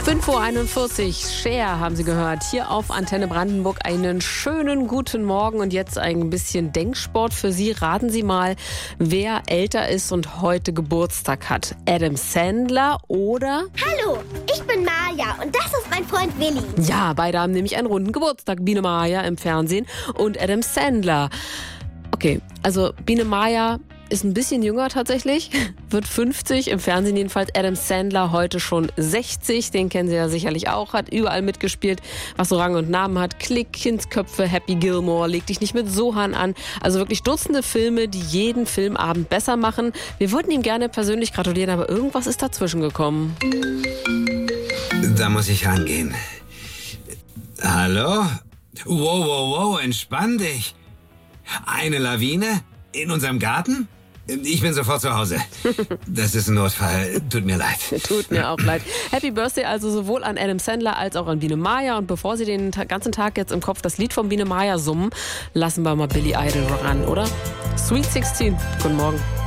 5:41 Uhr, Cher haben Sie gehört, hier auf Antenne Brandenburg. Einen schönen guten Morgen und jetzt ein bisschen Denksport für Sie. Raten Sie mal, wer älter ist und heute Geburtstag hat. Adam Sandler oder... Hallo, ich bin Maja und das ist mein Freund Willi. Ja, beide haben nämlich einen runden Geburtstag. Biene Maya im Fernsehen und Adam Sandler. Okay, also Biene Maya ist ein bisschen jünger tatsächlich, wird 50, im Fernsehen jedenfalls. Adam Sandler heute schon 60, den kennen Sie ja sicherlich auch, hat überall mitgespielt, was so Rang und Namen hat. Klick, Kindsköpfe, Happy Gilmore, Leg dich nicht mit Sohan an. Also wirklich Dutzende Filme, die jeden Filmabend besser machen. Wir wollten ihm gerne persönlich gratulieren, aber irgendwas ist dazwischen gekommen. Da muss ich rangehen. Hallo? Wow, entspann dich. Eine Lawine? In unserem Garten? Ich bin sofort zu Hause. Das ist ein Notfall. Tut mir leid. Tut mir auch leid. Happy Birthday also sowohl an Adam Sandler als auch an Biene Maya. Und bevor Sie den ganzen Tag jetzt im Kopf das Lied von Biene Maya summen, lassen wir mal Billy Idol ran, oder? Sweet 16. Guten Morgen.